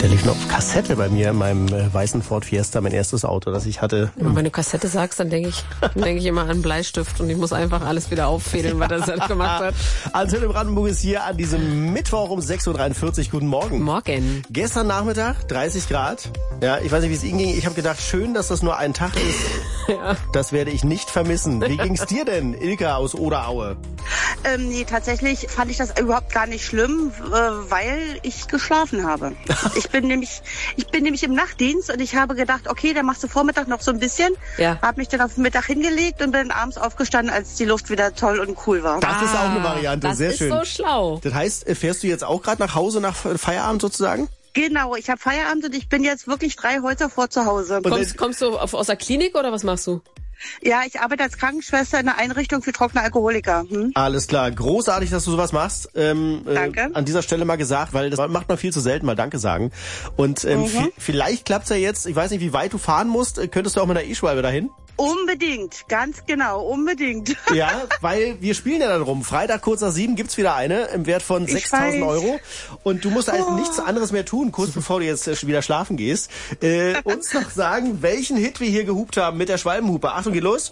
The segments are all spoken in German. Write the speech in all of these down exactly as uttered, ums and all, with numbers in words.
Der lief noch auf Kassette bei mir in meinem äh, weißen Ford Fiesta, mein erstes Auto, das ich hatte. Und wenn du Kassette sagst, dann denke ich, dann denke ich immer an Bleistift und ich muss einfach alles wieder auffädeln, was er selbst gemacht hat. Antenne Brandenburg ist hier an diesem Mittwoch um sechs Uhr dreiundvierzig. Guten Morgen. Morgen. Gestern Nachmittag, dreißig Grad. Ja, ich weiß nicht, wie es Ihnen ging. Ich habe gedacht, schön, dass das nur ein Tag ist. Ja. Das werde ich nicht vermissen. Wie ging's dir denn, Ilka aus Oderaue? Ähm, nee, tatsächlich fand ich das überhaupt gar nicht schlimm, äh, weil ich geschlafen habe. Ich bin nämlich, ich bin nämlich im Nachtdienst und ich habe gedacht, okay, dann machst du Vormittag noch so ein bisschen. Ja. Habe mich dann auf den Mittag hingelegt und bin abends aufgestanden, als die Luft wieder toll und cool war. Das ist auch eine Variante, das sehr ist schön. so schlau. Das heißt, fährst du jetzt auch gerade nach Hause nach Feierabend sozusagen? Genau, ich habe Feierabend und ich bin jetzt wirklich drei Häuser vor zu Hause. Kommst, kommst du auf, aus der Klinik oder was machst du? Ja, ich arbeite als Krankenschwester in einer Einrichtung für trockene Alkoholiker. Hm? Alles klar, großartig, dass du sowas machst. Ähm, Danke. Äh, an dieser Stelle mal gesagt, weil das macht man viel zu selten, mal Danke sagen. Und ähm, Mhm. vielleicht klappt's ja jetzt, ich weiß nicht, wie weit du fahren musst, könntest du auch mit einer E-Schwalbe dahin? Unbedingt, ganz genau, unbedingt. Ja, weil wir spielen ja dann rum. Freitag kurz nach sieben gibt's wieder eine im Wert von Ich sechstausend weiß. Euro. Und du musst halt Oh. nichts anderes mehr tun, kurz bevor du jetzt äh, wieder schlafen gehst. Äh, uns noch sagen, welchen Hit wir hier gehupt haben mit der Schwalbenhupe. Achtung, geht los.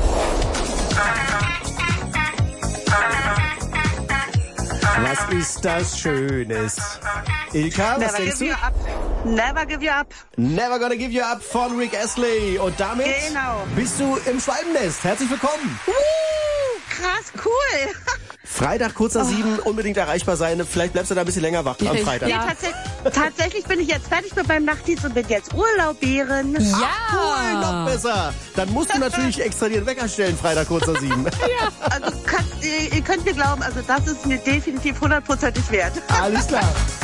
Was ist das Schönes? Ilka, was Never denkst give du? you up. Never give you up. Never Gonna Give You Up von Rick Astley. Und damit Genau. bist du im Schwalbennest. Herzlich willkommen. Uh, krass, cool. Freitag kurz nach sieben, unbedingt erreichbar sein. Vielleicht bleibst du da ein bisschen länger wach am Freitag. Nee, tats tatsächlich bin ich jetzt fertig mit meinem Nachtdienst und bin jetzt Urlauberin. Ja. Cool, noch besser. Dann musst du natürlich extra dir einen Wecker stellen, Freitag kurz nach sieben. Also könnt, ihr, ihr könnt mir glauben, also das ist mir definitiv hundertprozentig wert. Alles klar.